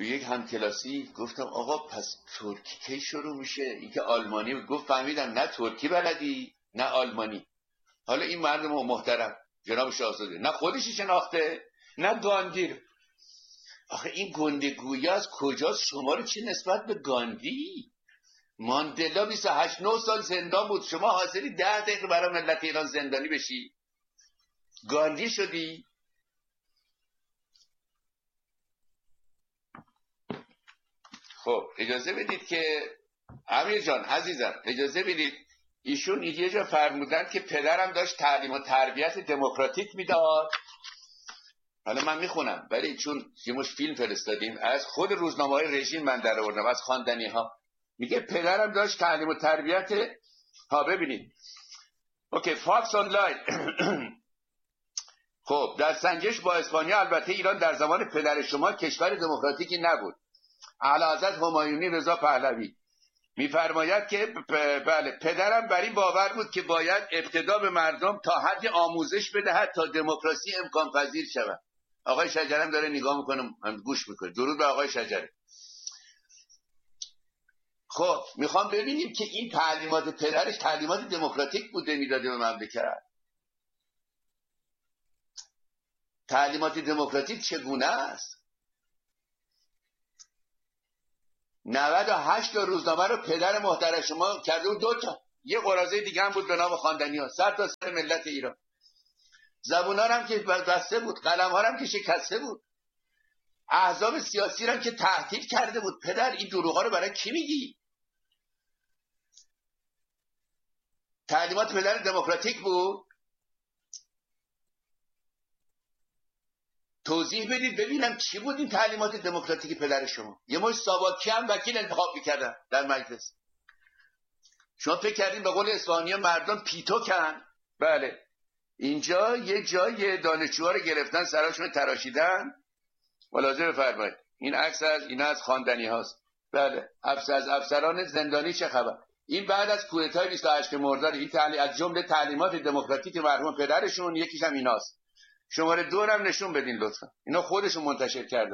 به یک همکلاسی گفتم آقا پس ترکی کی شروع میشه؟ این که آلمانی بود. گفت فهمیدم نه ترکی بلدی نه آلمانی. حالا این مردم محترم جناب شاهزاده نه خودشی شناخته نه گاندی. آخه این گندگویی از کجاست؟ شما رو چه نسبت به گاندی؟ ماندلا 28-9 سال زندان بود، شما حاضری 10 دقیقه برای ملت ایران زندانی بشی؟ گاندی شدی؟ خب اجازه بدید که امیر جان عزیزم اجازه بدید، ایشون یه جا فرمودن که پدرم داشت تعلیم و تربیت دموکراتیک میداد. حالا من میخونم ولی چون یه مش فیلم فرستادیم از خود روزنامه‌های رژیم من در آوردم از خواندنی ها. میگه پدرم داشت تعلیم و تربیت ببینید اوکی فاکس آنلاین. خب در سنجش با اسپانیا البته ایران در زمان پدر شما کشور دموکراتیکی نبود. اعلیحضرت همایونی رضا پهلوی میفرماید که بله پدرم بر این باور بود که باید ابتدا به مردم تا حد آموزش بدهد تا دموکراسی امکان پذیر شود. آقای شجرم داره نگاه میکنه گوش میکنه. درود به آقای شجره. خب میخوام ببینیم که این تعلیمات پدرش تعلیمات دموکراتیک بوده میداده به مملکت. تعلیمات دموکراتیک چگونه است؟ 98 تا روزنامه رو پدر محترم شما کرده بود 2 تا. یه قراضه دیگه هم بود به نام خواندنی‌ها. سر تا سر ملت ایران. زبونا هم که بسته بود، قلم‌ها هم که شکسته بود. احزاب سیاسی هم که تهدید کرده بود. پدر این دروغا رو برای کی میگی؟ تعلیمات پدر دموکراتیک بود؟ توضیح بدید ببینم چی بود این تعلیمات دموکراتیک پدر شما؟ یه مش ساواکی هم وکیل انتخاب میکردن در مجلس. شما فکر کردین به قول اسپانیا مردم پیتوکن؟ بله اینجا یه جای دانشجوها رو گرفتن سراشون رو تراشیدن. ملاحظه بفرمایید این عکس از خواندنی هاست. بله از افسران زندانی چه خبر؟ این بعد از کودتای 28 مرداد. این از جمله تعلیمات دموکراتیک مرحوم پدرشون یکیش هم ایناست. شماره 2 هم نشون بدین لطفا. اینا خودشون منتشر کردن.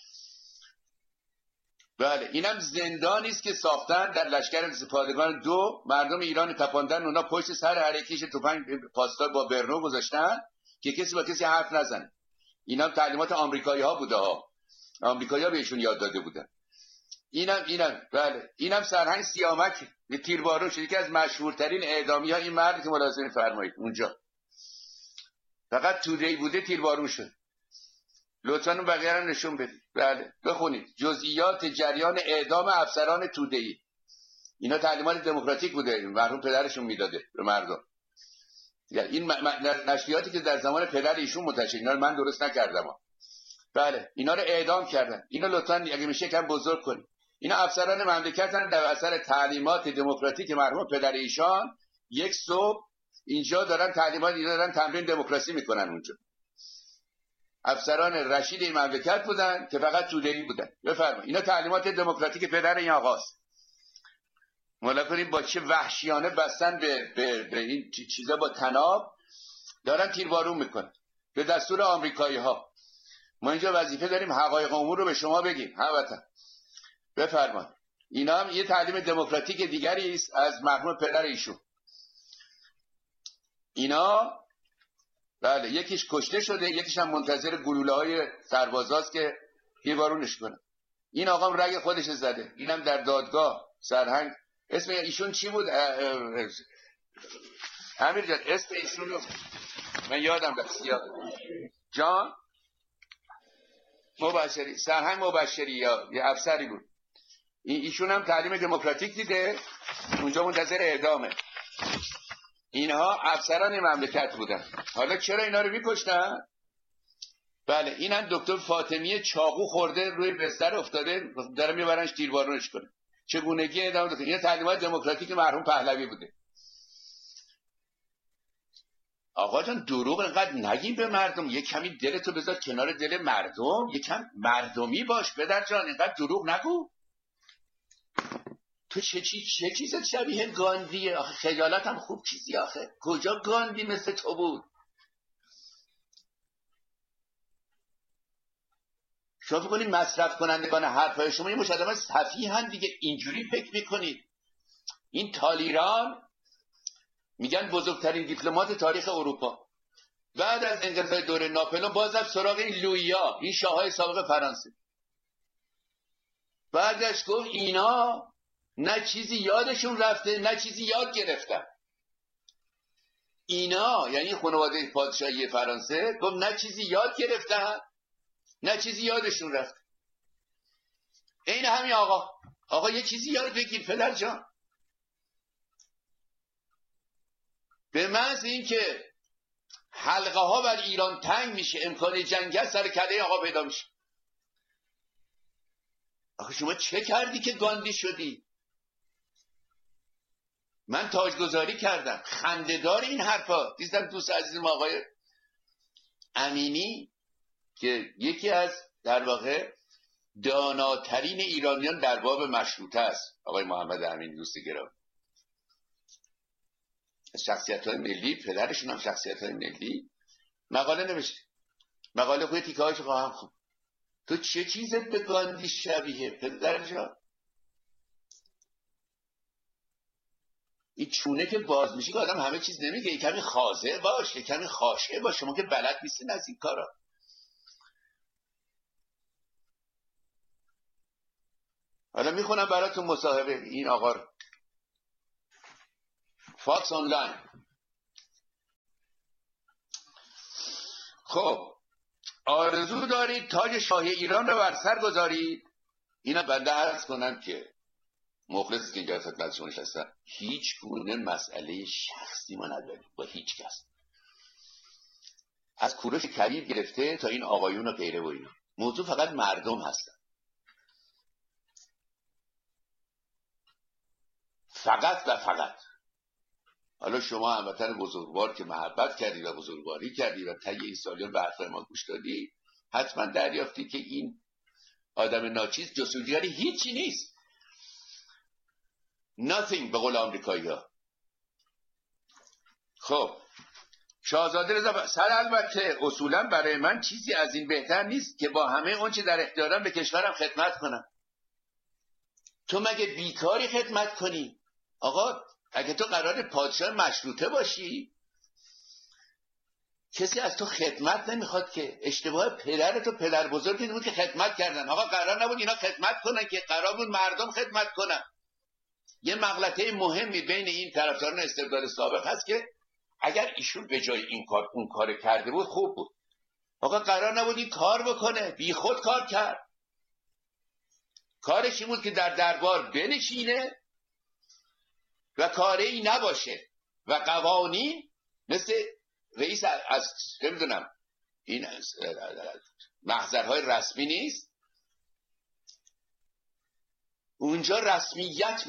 بله اینم زندانی است که ساختن در لشکر پادگان 2 مردم ایران تپاندن. اونا پشت سر هر یکیش تفنگ پاسدار با برنو گذاشتن که کسی با کسی حرف نزنه. اینم تعلیمات آمریکایی‌ها بوده ها. آمریکایی‌ها بهشون یاد داده بودن. اینم بله اینم سرهنگ سیامک به تیربارون شد. یکی از مشهورترین اعدامی‌ها این مرد که ملاحظه فرمایید اونجا فقط توده‌ای بوده تیربارون شد. لطفاً اون بقیه رو نشون بدید. بله بخونید جزئیات جریان اعدام افسران توده‌ای. اینا تعلیمات دموکراتیک بوده مرحوم پدرشون میداده به مردم. یعنی این نشریاتی که در زمان پدر ایشون منتشر اینا رو من درست نکردم بله اینا رو اعدام کردن. اینا لطفاً اگه میشه کم بزرگ کنید. اینا افسران مملکتن در اثر تعلیمات دموکراتیک مرحوم پدر ایشان. یک صبح اینجا دارن تعلیمات دارن تمرین دموکراسی میکنن اونجا. افسران رشید این مملکت بودن که فقط توده‌ای بودن. بفرمایید اینا تعلیمات دموکراتیک پدر این آقاست. مالا کنیم با چه وحشیانه بستن به این چیزا با تناب دارن تیربارون میکنن به دستور آمریکایی ها. ما اینجا وظیفه داریم حقایق امور رو به شما بگیم هموطن. بفرمایید اینا هم یه تعلیم دموکراتیک دیگری است از مرحوم پدر ایشون. اینا بله یکیش کشته شده یکیش هم منتظر گلوله‌های سربازاست که تیربارونش کنه. این آقا رگ خودش زده. اینم در دادگاه سرهنگ. اسم ایشون چی بود؟ امیر جان اسم ایشون رو من یادم رفت. جان مبشری سرهنگ مبشری یا یه افسری بود. ایشون هم تعلیم دموکراتیک دیده اونجا منتظر اعدامه. اینها افسران مملکت بودن. حالا چرا اینا رو می‌کشتن؟ بله اینم دکتر فاطمی چاقو خورده روی بستر افتاده داره میبرنش تیربارونش کنه. چگونگی اعدام دکتر. این تعلیمات دموکراتیک مرحوم پهلوی بوده. آقا جان دروغ اینقدر نگیم به مردم. یک کمی دلتو بذار کنار دل مردم. یک کم مردمی باش پدر جان. اینقدر دروغ نگو. تو چه چیزت شبیه گاندیه آخه. خجالت هم خوب چیزی آخه. کجا گاندی مثل تو بود؟ شما فکر کنید مصرف کنندگان حرفای شما یه مش آدم سفیهن دیگه، اینجوری فکر میکنید. این تالیران میگن بزرگترین دیپلمات تاریخ اروپا، بعد از انقلاب دوره ناپلئون باز رفت سراغ این لوئیا، این شاههای سابق فرانسه. بعدش گفت اینا نه چیزی یادشون رفته نه چیزی یاد گرفتن. اینا یعنی خانواده پادشاهی فرانسه، گفت نه چیزی یاد گرفتن نه چیزی یادشون رفته. این همین آقا یه چیزی یاد بگیر پدر جان. به محض این که حلقه ها بر ایران تنگ میشه، امکان جنگ است، سر کله آقا پیدا میشه. آخه شما چه کردی که گاندی شدی؟ من تاجگذاری کردم. خنده‌دار این حرفا. دیدم دوست عزیزم آقای امینی که یکی از در واقع داناترین ایرانیان در باب مشروطه است، آقای محمد امینی دوست گرامی، شخصیت‌های ملی، پدرشون هم شخصیت‌های ملی، مقاله نوشته. مقاله خوی تیکه‌هاش خواهم خوب. تو چه چیزت به گاندی شبیه پدر جان؟ این چونه که باز میشه که آدم همه چیز نمیگه. یک کمی خاضع باش، یک کمی خاشع باش. شما که بلد نیستین از این کارا. حالا میخونم براتون مصاحبه این آقا رو. فاکس آنلاین. خب آرزو دارید تاج شاهی ایران رو بر سر گذارید؟ اینا بنده عرض کنم که مخلص که اینجا خدمت شما نشستم، هیچ گونه مسئله شخصی ما نداریم با هیچ کس، از کوروش کبیر گرفته تا این آقایون و غیره و اینا. موضوع فقط مردم هستن، فقط و فقط. حالا شما هموطن بزرگوار که محبت کردید و بزرگواری کردید و طی این سالیان به حرفای ما گوش دادید، حتما دریافتی که این آدم ناچیز جستجوگری هیچی نیست. nothing به قول آمریکایی ها. خب شاهزاده رضا سر البته اصولا برای من چیزی از این بهتر نیست که با همه اون چه در اختیارم به کشورم خدمت کنم. تو مگه بیکاری خدمت کنی؟ آقا اگه تو قرار پادشاه مشروطه باشی، کسی از تو خدمت نمیخواد که. اشتباه پدرت و پدر بزرگت بود که خدمت کردن. آقا قرار نبود اینا خدمت کنن که، قرار بود مردم خدمت کنن. یه مغلطه مهمی بین این طرفداران استبداد سابق هست که اگر ایشون به جای این کار اون کار کرده بود خوب بود. آقا قرار نبود این کار بکنه، بی خود کار کرد. کارش این بود که در دربار بنشینه و کاری نباشه و قوانین مثل رئیس از نمیدونم این محضرهای رسمی نیست، اونجا رسمیت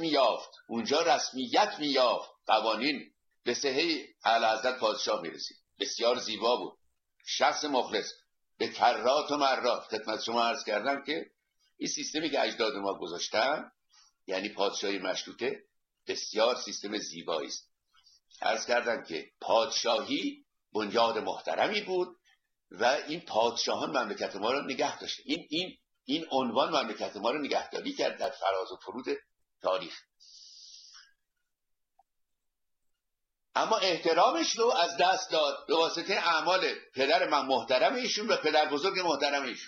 میافت، قوانین به صحه اعلیحضرت پادشاه میرسید. بسیار زیبا بود. شخص مخلص به کرات و مرات خدمت شما عرض کردم که این سیستمی که اجداد ما گذاشتن، یعنی پادشاهی مشروطه، بسیار سیستم زیبایی است. عرض کردم که پادشاهی بنیاد محترمی بود و این پادشاهان مملکت ما رو نگه داشت. این عنوان مملکت ما رو نگهداری کرد در فراز و فرود تاریخ. اما احترامش رو از دست داد به واسطه اعمال پدر من محترم ایشون و پدر بزرگ محترم ایشون.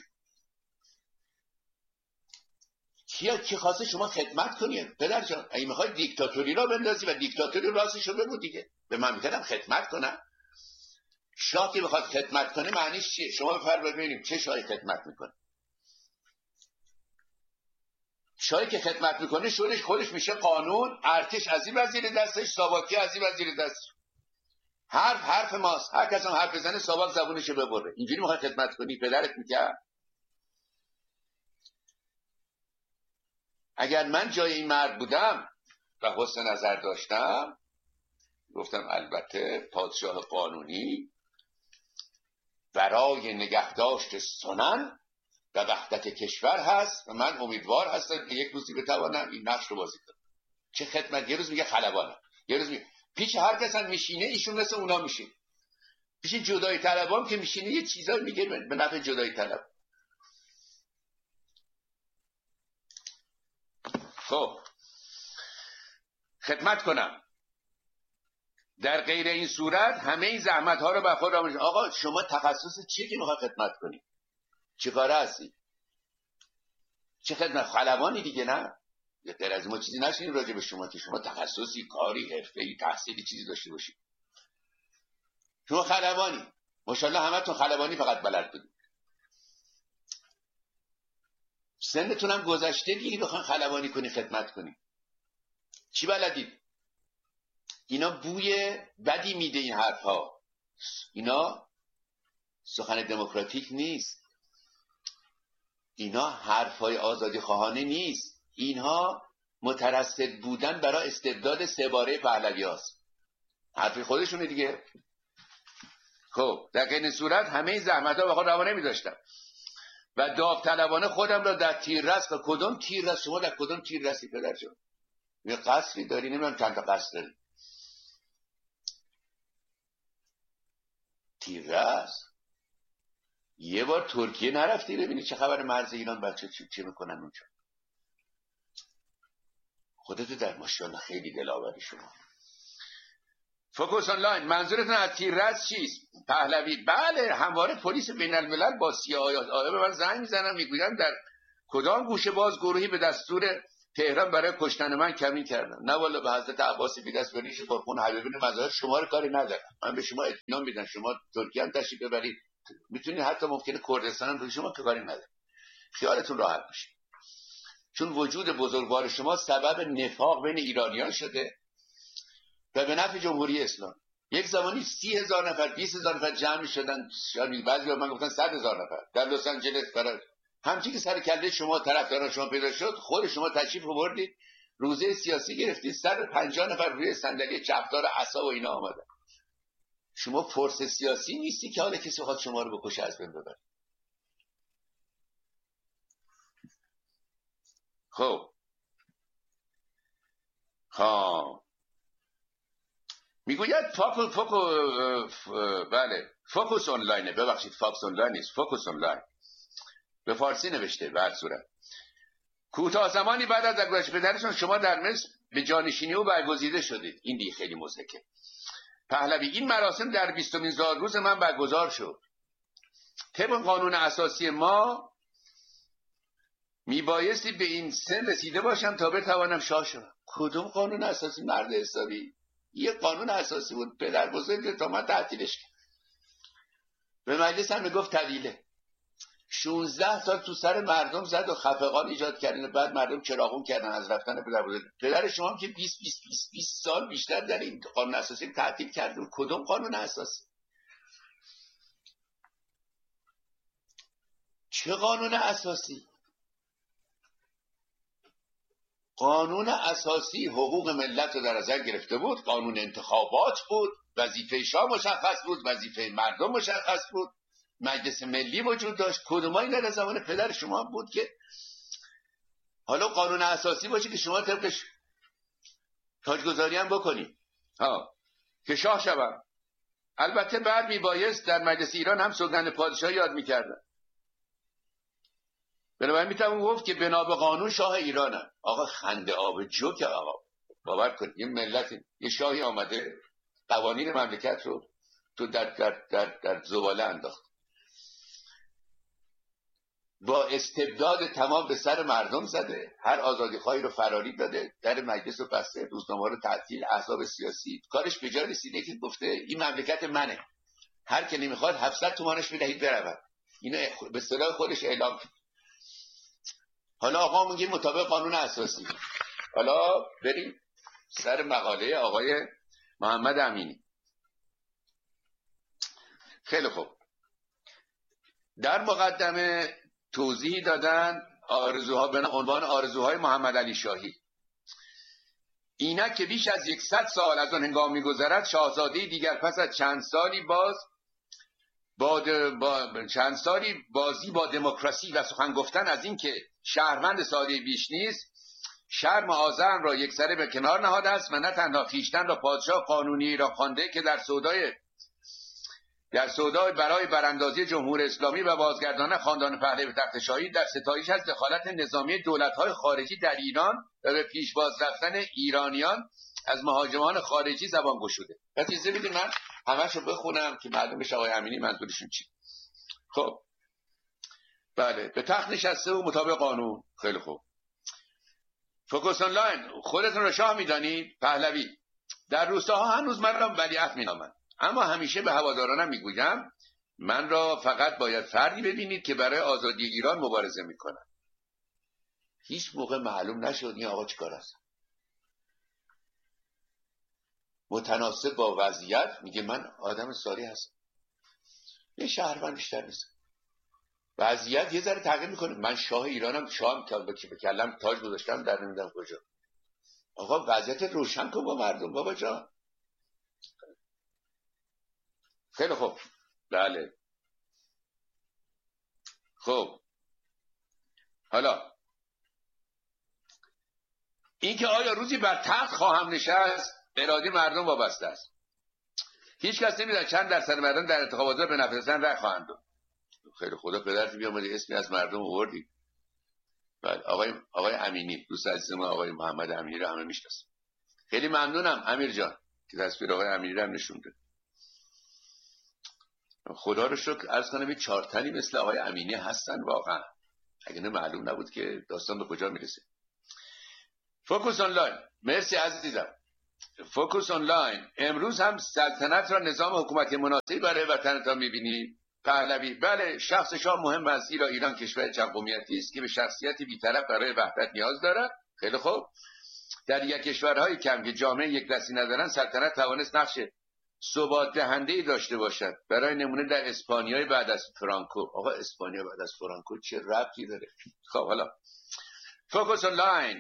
کی خواسته شما خدمت کنید پدر جان؟ اگه میخوای دیکتاتوری را بندازی و دیکتاتوری راستش رو بگو دیگه، به مملکتم خدمت کنم. شاه که بخواد خدمت کنه معنیش چیه؟ شما بفرمایید ببینیم چه شاهی خدمت میکنه. شاهی که خدمت میکنه خودش میشه قانون، ارتش از این وزیر دستش، ساواکی از این وزیر دستش. حرف ماست. هر کس هم حرف بزنه ساواک زبونشو ببره. اینجوری میخواد خدمت کنی؟ پدرت میکرد؟ اگر من جای این مرد بودم و حسن نظر داشتم، گفتم البته پادشاه قانونی برای نگهداشت سنن و وحدت کشور هست و من امیدوار هستم که یک روزی بتوانم این نقش رو بازی کنم. چه خدمت؟ یه روز میگه خلبانم، یه روز میگه پیش هر کس هم میشینه ایشون مثل اونا میشین. پیش جدایی طلبام که میشینه یه چیزایی میگه به نفع جدایی طلب. خب خدمت کنم، در غیر این صورت همه این زحمت ها رو بر خود را آقا شما تخصص چیه که میخوای خدمت کنی؟ چه کاره هستی؟ چه خدمت؟ خلبانی دیگه نه؟ یا غیر از ما چیزی نشینیم راجع به شما که شما تخصصی، کاری، حرفه‌ای، تحصیلی چیزی داشته باشید. شما خلبانی، ماشاءالله همتون خلبانی فقط بلد بودید. سنتون هم گذشته دیگه بخواین خلبانی کنی خدمت کنی. چی بلدید؟ اینا بوی بدی میده این حرفها. اینا سخن دموکراتیک نیست. اینا حرفهای آزادی خواهانه نیست. اینها مترصد بودن برای استبداد سه باره پهلوی هاست. حرفی خودشونه دیگه. خب در این صورت همه این زحمت ها به خود روا نمی‌داشتم و داوطلبانه خودم را در تیررس، و کدوم تیررس؟ شما در کدوم تیررسی پدر جان؟ یه قصری داری؟ نمیدونم چند تا قصر داری. تیررس یه بار ترکیه نرفتی ببینی چه خبر مرز ایران بچه چی میکنن اونجا؟ خودتو در ماشاءالله خیلی دلاوری شما. فوکوس آنلاین، منظورتون از تیررس چیست؟ پهلوی؟ بله، همواره پلیس بین الملل با CIA به من زنگ میزنن میگوین در کدام گوشه باز گروهی به دستور تهران برای کشتن من کمین کردن. نه والا به حضرت عباس بی دست بریش پرخون حبیبین مظاهر شما رو کاری ندارم. من به شما اطمینان میدم شما ترکیه هم تشریف ببرید، میتونید حتی ممکنه کردستان هم به شما که کاری نداره. خیالتون راحت باشه. چون وجود بزرگوار شما سبب نفاق بین ایرانیان شده و به نفع جمهوری اسلامی. یک زمانی 30,000 نفر 20,000 نفر جمع شدن، شاید بعضی من گفتن 100,000 نفر در لس آنجلس برای همچین که سر کله شما طرفداران شما پیدا شد، خود شما تشریف آوردید روزه سیاسی گرفتید، 150 نفر روی صندلی چپدار عصا و اینا آمدن. شما فرس سیاسی نیستی که حالا کسی خواهد شما رو بکشه از بین ببره. خب میگوید بله فوکوس آنلاینه، ببخشید فاکس آنلاین نیست، فوکوس آنلاین به فارسی نوشته. به هر صورت کوتاه زمانی بعد از درگذشت پدرشون شما در مصر به جانشینی او برگزیده شدید. این دیگه خیلی مضحکه. پهلوی، این مراسم در 20مین زادروز من برگزار شد. طبق قانون اساسی ما میبایستی به این سن رسیده باشم تا بتوانم شاه شدم. کدوم قانون اساسی مرد حسابی؟ یه قانون اساسی بود پدر بزرگ تا من تعطیلش کرد. به مجلس هم میگفت طویله. 16 سال تو سر مردم زد و خفقان ایجاد کردن، بعد مردم چراغون کردن از رفتن پدر بزرگ. پدر شما هم که 20 سال بیشتر در این قانون اساسی تعطیل کرده. کدوم قانون اساسی؟ چه قانون اساسی؟ قانون اساسی حقوق ملت رو در نظر گرفته بود، قانون انتخابات بود، وظیفه شاه مشخص بود، وظیفه مردم مشخص بود، مجلس ملی وجود داشت. کدوم اینا در زمان پدر شما بود که حالا قانون اساسی باشه که شما طبقش تاجگذاری هم بکنی که شاه شوم. البته بعد میبایست در مجلس ایران هم سوگند پادشاه یاد میکردن. بنابراین میتونم گفت که بنا به قانون شاه ایرانم. آقا خنده آب جوک. آقا باور کن یه ملت، یه شاهی آمده قوانین مملکت رو تو در زباله انداخت، با استبداد تمام به سر مردم زده، هر آزادی خواهی رو فراری داده، در مجلس رو بسته، روزنامه رو تعطیل، احزاب سیاسی. کارش به جا رسیده که گفته این مملکت منه، هر که نمیخواد 700 تومانش بدهید برود. اینو به اصطلاح خودش اعلام کرد. حالا آقا میگه مطابق قانون اساسی. حالا بریم سر مقاله آقای محمد امینی. خیلی خوب، در مقدمه توضیحی دادن آرزوها به عنوان آرزوهای محمد علی شاهی. اینک که بیش از 100 سال از آن هنگام می‌گذرد، شاهزاده دیگر پس از چند سالی بازی با دموکراسی و سخن گفتن از این که شهروند ساده بیش نیست، شرم آذرم را یکسره به کنار نهاده است و نه تنها خویشتن را پادشاه قانونی را خوانده که در سودای در سودای برای براندازی جمهوری اسلامی و بازگرداندن خاندان پهلوی به تخت شاهی، در ستایش از دخالت نظامی دولت‌های خارجی در ایران و به پیشواز رفتن ایرانیان از مهاجمان خارجی زبان گشوده. پس اجازه بدید من همه‌شو بخونم که معلوم بشه آقای امینی منظورشون چی. خب بله، به تخت نشسته و مطابق قانون. خیلی خوب. فوکوس آنلاین، خودتون رو شاه میدانید؟ پهلوی: در روستاها هنوز من را ولیعهد مینامند، اما همیشه به هوادارانم میگویم من را فقط باید فردی ببینید که برای آزادی ایران مبارزه میکند. هیچ موقع معلوم نشد این آقا چیکار است. متناسب با وضعیت میگه من آدم ساری هستم، یه شهروند بیشتر نیست. وضعیت یه ذره تغییر میکنه، من شاه ایرانم، شاه به کلم تاج گذاشتم در نمیدونم کجا. آقا وضعیت روشن کن با مردم بابا جان. خیلی خوب. بله خب، حالا اینکه آیا روزی بر تخت خواهم نشست اراده مردم وابسته است. هیچ کس نمیدونه چند درصد مردم در انتخابات به نفع رأی خواهند داد. خیلی خدا پدرت بیامده اسمی از مردم آوردی. بله آقای امینی، دوست عزیز ما آقای محمد امینی رو همه میشناسن. خیلی ممنونم امیر جان که تصویر آقای امینی رو هم نشونده. خدا رو شکر عرض کنم این 4 تنی مثل آقای امینی هستن واقعا، اگه نه معلوم نبود که داستان به کجا میرسه. فوکوس آنلاین، مرسی عزیزم. فوکوس آنلاین، امروز هم سلطنت را نظام حکومتی مناسبی برای وطنتان میبینید؟ پهلوی: بله، شخص شاه مهم است، زیرا ایران کشور چند قومیتی است که به شخصیتی بی‌طرف برای وحدت نیاز دارد. خیلی خوب. در یک کشورهای کم که جامعه یک دستی ندارند، سلطنت توانست نقش ثبات دهنده‌ای داشته باشد. برای نمونه در اسپانیای بعد از فرانکو. آقا اسپانیا بعد از فرانکو چه ربطی داره؟ خب حالا فوکوس آنلاین.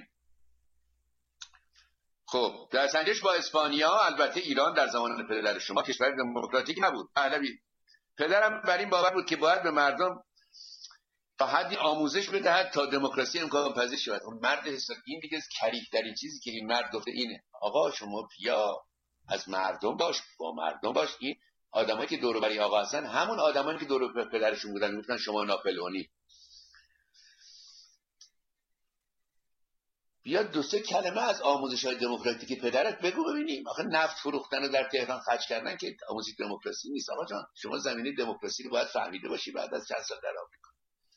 خب در سنجش با اسپانیا، البته ایران در زمان پدر شما کشور دموکراتیک نبود. پهلوی: پدرم بر این باور بود که باید به مردم تا حدی آموزش بدهد تا دموکراسی امکان پذیر شود. اون مرد حساب این دیگه کریه‌ترین چیزی که این مرد گفته اینه. آقا شما بیا از مردم باش، با مردم باش. این آدمایی که دور و بر آقا هستن همون آدمایی که دور و بر پدرشون بودن میگفتن شما ناپلئونی. بیا 2-3 کلمه از آموزش‌های دموکراتیک پدرت بگو ببینیم. آخه نفت فروختن و در تهران خرج کردن که آموزش دموکراسی نیست. آقا جان شما زمینه دموکراسی رو باید فهمیده باشی بعد از چند سال در آمریکا.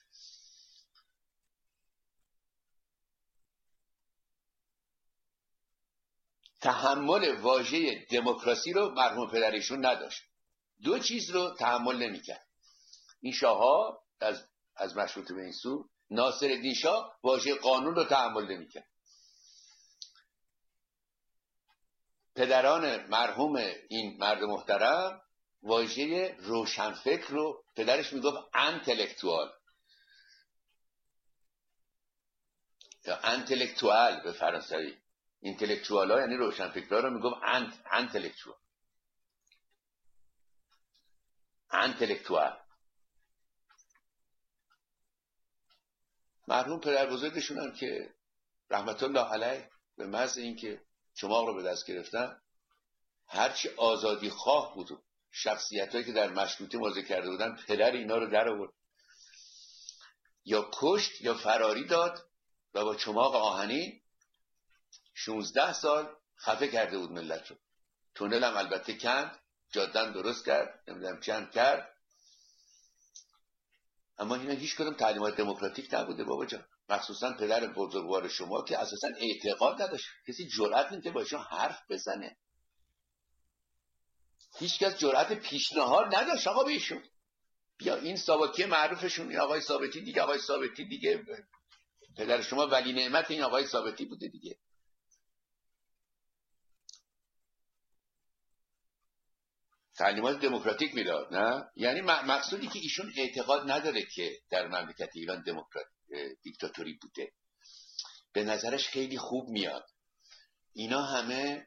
تحمل واژه دموکراسی رو مرحوم پدرشون نداشت. 2 چیز رو تحمل نمی‌کرد. این شاه‌ها از مشروطه به این سو، ناصرالدین شاه واژه قانون رو تحمل نمی‌کرد. پدران مرحوم این مرد محترم واژه روشنفکر رو، پدرش میگفت انتلکتوال یا انتلکتوال به فرانسوی. اینتלקچوال ها یعنی روشنفکرها رو میگفت انتلکتوال. مرحوم پدر بزرگشون هم که رحمت الله علیه به محض اینکه چماق رو به دست گرفتن، هرچی آزادی خواه بود و شخصیتایی که در مشروطه موضع کرده بودن، پدر اینا رو در آورد، یا کشت یا فراری داد و با چماق آهنین 16 سال خفه کرده بود ملت رو. تونل هم البته کند، جادن درست کرد، نمیدونم چند کرد، اما اینا هیچ کدوم تعلیمات دموکراتیک نبوده بابا جان. مخصوصا پدر بزرگوار شما که اساسا اعتقاد نداشت، کسی جرأت نمی‌کنه که با ایشون حرف بزنه. هیچ کس جرأت پیشنهاد نداشت آقا به ایشون. بیا این ساواکی معروفشون، این آقای ثابتی دیگه، آقای ثابتی دیگه پدر شما ولی نعمت این آقای ثابتی بوده دیگه. تعلیمات دموکراتیک میداد، نه؟ یعنی مقصودی که ایشون اعتقاد نداره که در مملکت ایران دیکتاتوری بوده. به نظرش خیلی خوب میاد. اینا همه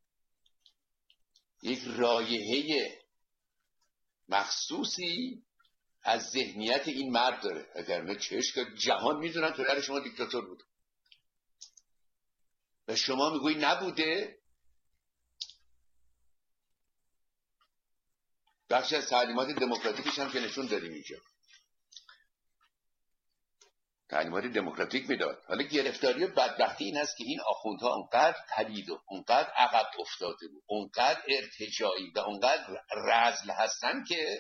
یک رایحه مخصوصی از ذهنیت این مرد داره. اگر نه چش که جهان میدونن پدر شما دیکتاتور بود و شما میگویی نبوده. بخشی از تعلیمات دموکراتیکش هم که نشون دادیم اینجا، تعلیمات دموکراتیک میداد. حالا گرفتاری و بدبختی این هست که این آخوندها اونقدر پلید و اونقدر عقب افتاده بود، اونقدر ارتجاعی و اونقدر رذل هستن که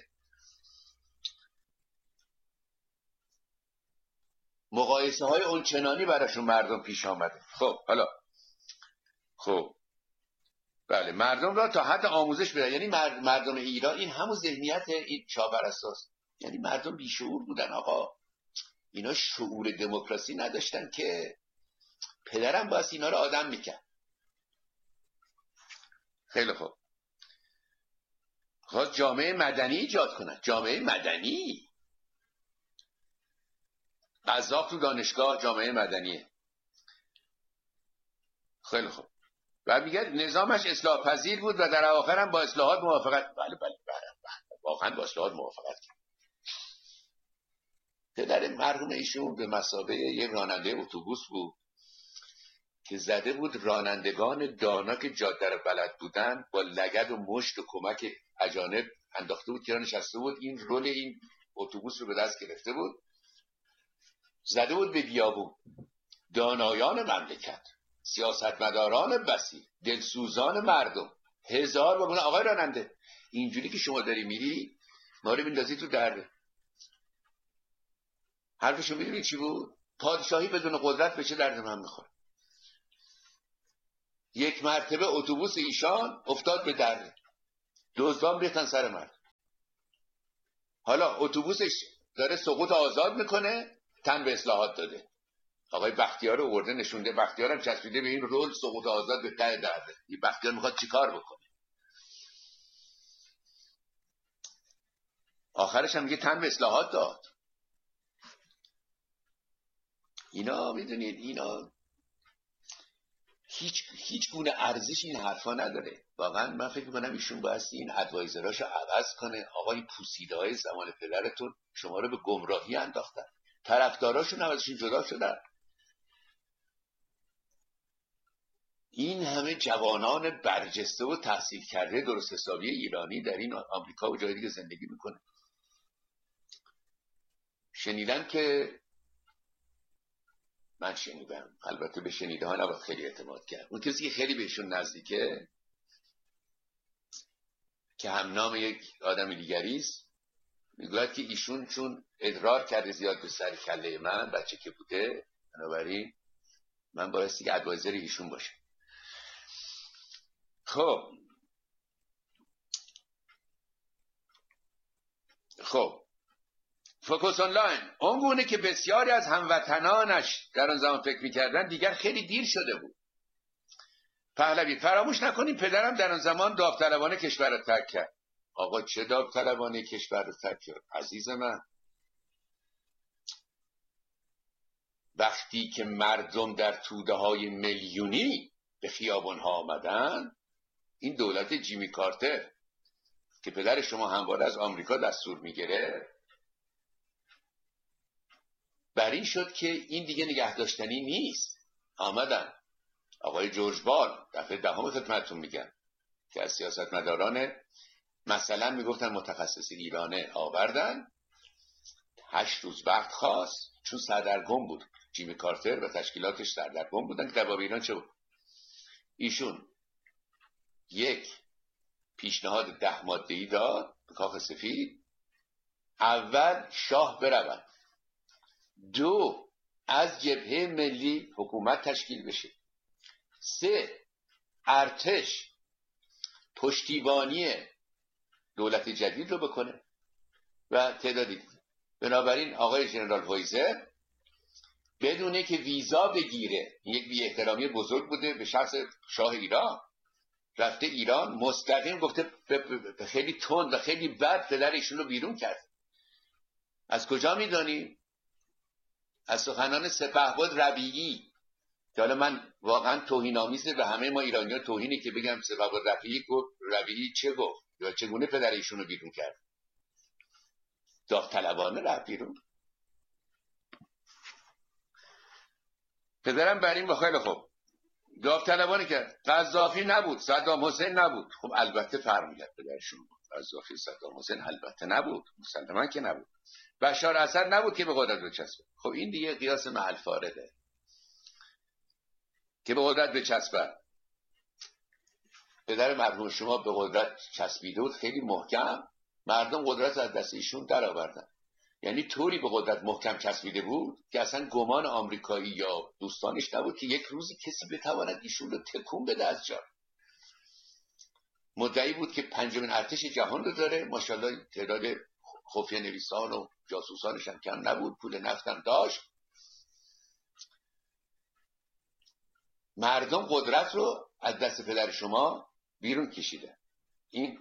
مقایسه های اونچنانی براشون مردم پیش آمده. خب حالا خب بله، مردم را تا حد آموزش بده. یعنی مردم ایران این همون ذهنیت این شاهپرستاست. یعنی مردم بیشعور بودن آقا، اینا شعور دموکراسی نداشتن که پدرم باید اینا رو آدم میکرد. خیلی خوب، خواست جامعه مدنی ایجاد کنن، جامعه مدنی. قذاق تو دانشگاه جامعه مدنیه. خیلی خوب، و میگه نظامش اصلاح پذیر بود و در آخر هم با اصلاحات موافقت. بله واقعا با اصلاحات موافقت کرد. پدر مرحوم ایشون به مثابه یک راننده اتوبوس بود که زده بود رانندگان دانا که جاده رو بلد بودن با لگد و مشت و کمک اجانب انداخته بود که نشسته بود، این رول این اتوبوس رو به دست گرفته بود، زده بود به بیابون. دانایان مملکت، سیاستمداران بسیط، دلسوزان مردم، هزار بگونه آقای راننده اینجوری که شما داری میری ما رو میندازی تو درده. حرفشو میدونی چی بود؟ پادشاهی بدون قدرت به چه درد من میخوره. یک مرتبه اتوبوس ایشان افتاد به درده، دزدان ریختن سر مرد. حالا اتوبوسش داره سقوط آزاد میکنه، تن به اصلاحات داده. آقای بختیار رو آورده نشونده، بختیار هم چسبیده به این رول سقوط آزاد به ته درده. این بختیار میخواد چیکار بکنه؟ آخرش هم میگه تن به اصلاحات داد. اینا میدونید اینا هیچ گونه ارزش این حرفا نداره. واقعا من فکر میکنم ایشون بایستی این ادوایزراشو عوض کنه. آقا این پوسیده های زمان پدرتون شما رو به گمراهی انداختن، طرفداراشون هم ازشون جدا شدن. این همه جوانان برجسته و تحصیل کرده درست حسابی ایرانی در این آمریکا و جای دیگه زندگی میکنه. شنیدن که من شنیدم، البته به شنیده ها نباید خیلی اعتماد کرد. اون کسی که خیلی بهشون نزدیکه که هم نام یک آدم دیگریست میگوید که ایشون چون ادرار کرده زیاد به سر کله من بچه که بوده، بنابراین من بایستی که ادوایزر ایشون باشه. خب فوکوس آنلاین اون گونه که بسیاری از هموطنانش در آن زمان فکر میکردن دیگر خیلی دیر شده بود. پهلوی فراموش نکنیم پدرم در آن زمان داوطلبانه کشور را ترک کرد. آقا چه داوطلبانه کشور را ترک کرد عزیز من؟ وقتی که مردم در توده های میلیونی به خیابان ها آمدن، این دولت جیمی کارتر که پدر شما همواره از آمریکا دستور میگیره بر این شد که این دیگه نگه داشتنی نیست. آمدن آقای جورج بال دفعه دهم خدمتتون میگم که از سیاستمداران مثلا میگفتن متخصصین ایرانه آوردن، 8 روز وقت خواست چون سردرگم بود. جیمی کارتر و تشکیلاتش سردرگم بودن که در باب ایران چه بود. ایشون یک پیشنهاد 10 ماده‌ای داد به کاخ سفید. اول شاه برود، 2 از جبهه ملی حکومت تشکیل بشه، 3 ارتش پشتیبانی دولت جدید رو بکنه و تعدادی. بنابراین آقای ژنرال هویزر بدونه که ویزا بگیره، یک بی احترامی بزرگ بوده به شخص شاه ایران، رفته ایران مستقیم گفته خیلی تند و خیلی بد پدر ایشون رو بیرون کرد. از کجا میدانی؟ از سخنان سپهبد ربیعی که حالا من واقعا توهین‌آمیزه به همه ما ایرانیان توهینی که بگم سپهبد ربیعی چه گفت یا چگونه پدر ایشون رو بیرون کرد. داوطلبانه رفت بیرون. پدرم بر این خیلی خوب داوطلبانه کرد. قذافی نبود، صدام حسین نبود. خب البته فرق می‌کرد پدرشون بود. قذافی صدام حسین البته نبود، مسلما که نبود. بشار اسد نبود که به قدرت بچسبه. خب این دیگه قیاس محل فارغه که به قدرت بچسبه. پدر مرحوم شما به قدرت چسبیده بود خیلی محکم، مردم قدرت از دست ایشون در آوردن. یعنی طوری به قدرت محکم چسبیده بود که اصلا گمان آمریکایی یا دوستانش نبود که یک روزی کسی بتواند ایشون رو تکون بده از جا. مدعی بود که 5مین ارتش جهان رو داره، ماشاءالله تعداد خفیه نویسان و جاسوسانش هم کم نبود، پول نفت هم داشت. مردم قدرت رو از دست پدر شما بیرون کشیده. این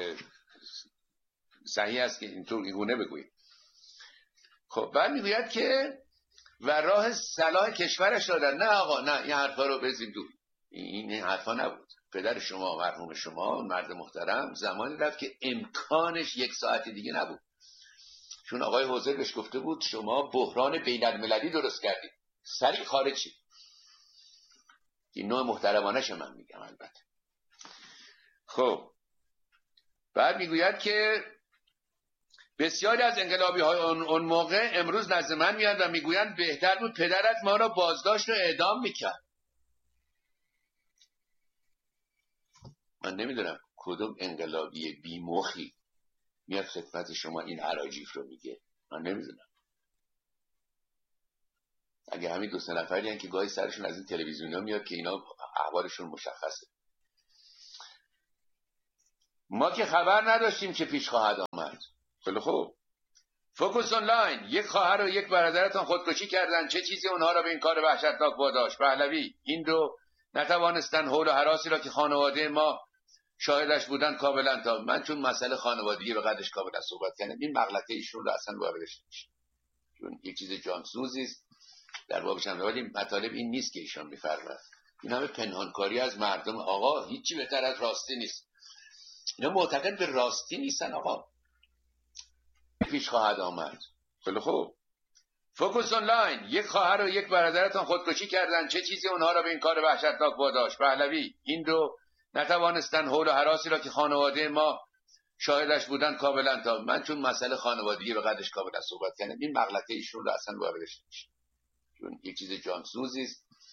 صحیح است که اینطور اینگونه بگوییم. خب بعد میگوید که و راه صلاح کشورش دادن. نه آقا، نه، این حرفا رو بزنید دور. این حرفا نبود. پدر شما، مرحوم شما، مرد محترم، زمانی رفت که امکانش 1 ساعت دیگه نبود، چون آقای حوزر بهش گفته بود شما بحران بین المللی درست کردید، سریع خارج شید. این نوع محترمانش من میگم البته. خب بعد میگوید که بسیاری از انقلابی های اون موقع امروز نزد من میاد و میگویند بهتر بود پدرت ما را بازداشت و اعدام میکرد. من نمیدونم کدوم انقلابی بیمخی میاد خدمت شما این عراجیف رو میگه. من نمیدونم. اگه همین 2-3 نفری هستن که گاهی سرشون از این تلویزیون‌ها میاد که اینا احوالشون مشخصه. ما که خبر نداشتیم چه پیش خواهد آمد. خیلی خوب. فوکوس آنلاین. یک خواهر و یک برادرتان خودکشی کردن، چه چیزی اونها را به این کار وحشتناک واداشت؟ پهلوی. این رو نتوانستن حول و هراسی را که خانواده ما شاهدش بودن کاملا تا من چون مسئله خانوادگی به قدرش کاملا صحبت کردم، این مغلطه ایشون رو اصلا واردش نمیشه، چون یک چیز جانسوزی است در بابش هم. ولی مطالب این نیست که ایشان میفرماید. این همه پنهانکاری از مردم. آقا هیچی بهتر از راستی نیست. اینا معتقد به راستی نیستن. آقا پیش خواهد آمد. خیلی خوب. فوکوس آنلاین. یک خواهر و یک برادرتان خودکشی کردن، چه چیزی اونها را به این کار وحشتناک واداشت؟ پهلوی. این رو نتوانستن حول و هراسی را که خانواده ما شاهدش بودن کاملا تا من چون مسئله خانوادگی به قدرش کاملا صحبت کردم، این مغلطه ایشون رو اصلا واردش نمیشه، چون یک چیز جانسوزی است